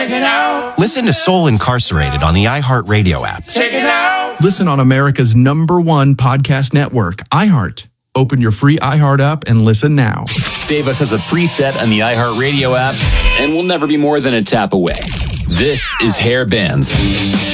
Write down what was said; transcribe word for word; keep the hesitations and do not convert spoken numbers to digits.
Check it out. Listen to Soul Incarcerated on the iHeartRadio app. Check it out. Listen on America's number one podcast network, iHeart. Open your free iHeart app and listen now. Save us as a preset on the iHeartRadio app, and we'll never be more than a tap away. This is Hair Bands.